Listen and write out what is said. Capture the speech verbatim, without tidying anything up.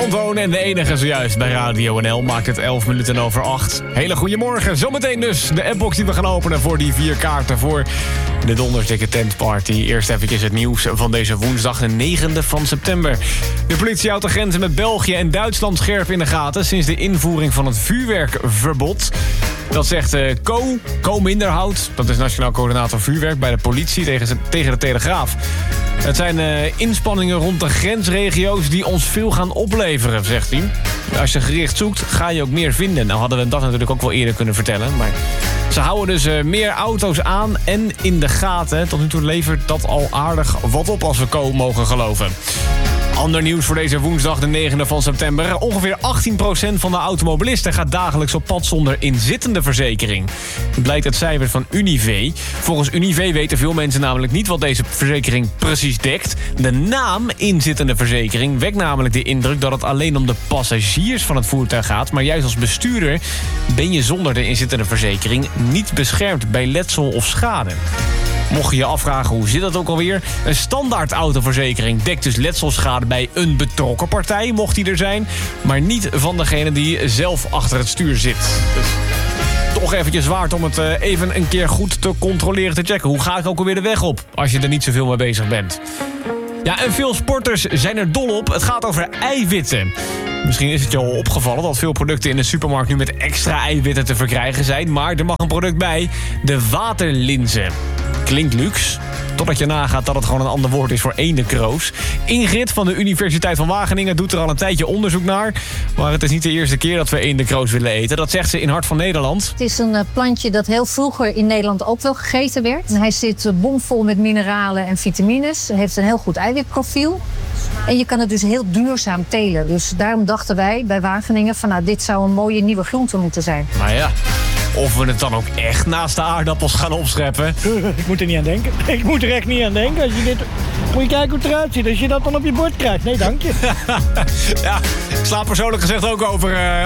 Antoon en de enige zojuist bij Radio N L maakt het elf minuten over acht. Hele goedemorgen. Zometeen dus de appbox die we gaan openen voor die vier kaarten voor de Dondersdikke Tentparty. Eerst even het nieuws van deze woensdag, de negende van september. De politie houdt de grenzen met België en Duitsland scherp in de gaten sinds de invoering van het vuurwerkverbod. Dat zegt uh, Co, Co Minderhout, dat is Nationaal Coördinator Vuurwerk bij de politie tegen, tegen de Telegraaf. Het zijn uh, inspanningen rond de grensregio's die ons veel gaan opleveren, zegt hij. Als je gericht zoekt, ga je ook meer vinden. Nou hadden we dat natuurlijk ook wel eerder kunnen vertellen. Maar ze houden dus uh, meer auto's aan en in de gaten. Tot nu toe levert dat al aardig wat op als we Co mogen geloven. Ander nieuws voor deze woensdag, de negende van september. Ongeveer achttien procent van de automobilisten gaat dagelijks op pad zonder inzittende verzekering. Dat blijkt uit cijfers van Unive. Volgens Unive weten veel mensen namelijk niet wat deze verzekering precies dekt. De naam inzittende verzekering wekt namelijk de indruk dat het alleen om de passagiers van het voertuig gaat. Maar juist als bestuurder ben je zonder de inzittende verzekering niet beschermd bij letsel of schade. Mocht je je afvragen hoe zit dat ook alweer? Een standaard autoverzekering dekt dus letselschade bij een betrokken partij, mocht die er zijn, maar niet van degene die zelf achter het stuur zit. Dus toch eventjes waard om het even een keer goed te controleren, te checken. Hoe ga ik ook alweer de weg op als je er niet zoveel mee bezig bent? Ja, en veel sporters zijn er dol op. Het gaat over eiwitten. Misschien is het je al opgevallen dat veel producten in de supermarkt nu met extra eiwitten te verkrijgen zijn. Maar er mag een product bij, de waterlinzen. Klinkt luxe, totdat je nagaat dat het gewoon een ander woord is voor eendenkroos. Ingrid van de Universiteit van Wageningen doet er al een tijdje onderzoek naar. Maar het is niet de eerste keer dat we eendenkroos willen eten. Dat zegt ze in Hart van Nederland. Het is een plantje dat heel vroeger in Nederland ook wel gegeten werd. En hij zit bomvol met mineralen en vitamines. Hij heeft een heel goed eiwitprofiel. En je kan het dus heel duurzaam telen. Dus daarom dachten wij bij Wageningen van nou, dit zou een mooie nieuwe groente moeten zijn. Maar ja, of we het dan ook echt naast de aardappels gaan opscheppen. Ik moet er niet aan denken. Ik moet er echt niet aan denken. Als je dit... Moet je kijken hoe het eruit ziet als je dat dan op je bord krijgt. Nee, dank je. Ja, ik sla persoonlijk gezegd ook over... Uh...